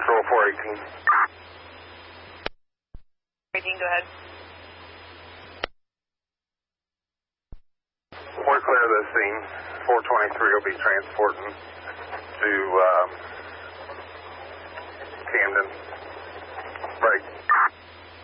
Patrol 418. 18, go ahead. We're clear of the scene. 423 will be transporting to Camden.